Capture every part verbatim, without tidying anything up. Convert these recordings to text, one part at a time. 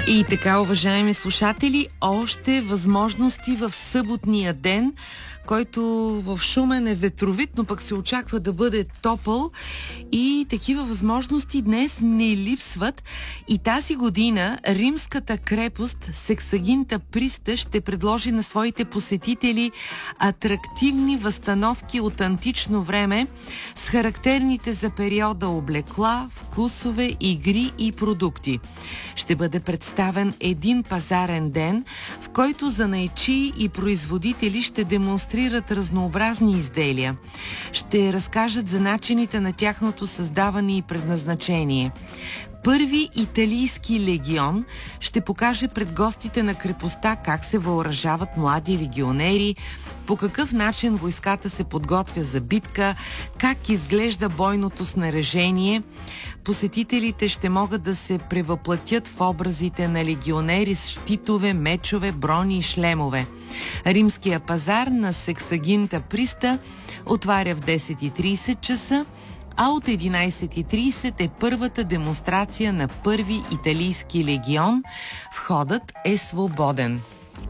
И така, уважаеми слушатели, още възможности в съботния ден, който в Шумен е ветровит, но пък се очаква да бъде топъл, и такива възможности днес не липсват. И тази година римската крепост Сексагинта Приста ще предложи на своите посетители атрактивни възстановки от антично време с характерните за периода облекла, вкусове, игри и продукти. Ще бъде представен един пазарен ден, в който занаятчии и производители ще демонстрират разнообразни изделия. Ще разкажат за начините на тяхното създаване и предназначение. Първи италийски легион ще покаже пред гостите на крепостта как се въоръжават млади легионери, по какъв начин войската се подготвя за битка, как изглежда бойното снаряжение. Посетителите ще могат да се превъплатят в образите на легионери с щитове, мечове, брони и шлемове. Римския пазар на Сексагинта Приста отваря в десет и трийсет часа, а от единайсет и трийсет е първата демонстрация на първи италийски легион. Входът е свободен.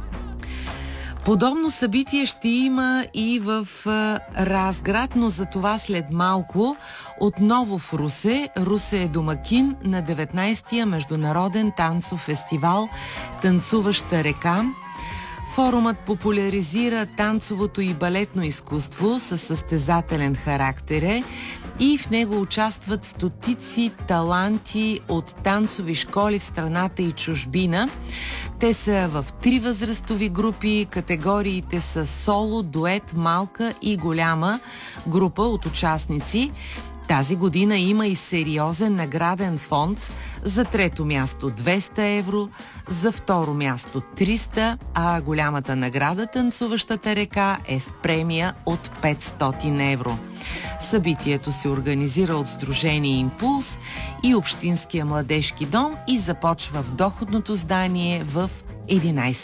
Подобно събитие ще има и в а, Разград, но за това след малко. Отново в Русе. Русе е домакин на деветнайсетия международен танцов фестивал "Танцуваща река". Форумът популяризира танцовото и балетно изкуство със състезателен характер е, и в него участват стотици таланти от танцови школи в страната и чужбина. Те са в три възрастови групи. Категориите са соло, дует, малка и голяма група от участници. Тази година има и сериозен награден фонд. За трето място двеста евро, за второ място триста, а голямата награда "Танцуващата река" е с премия от петстотин евро. Събитието се организира от Сдружение Импулс и Общинския младежки дом и започва в доходното здание в единайсет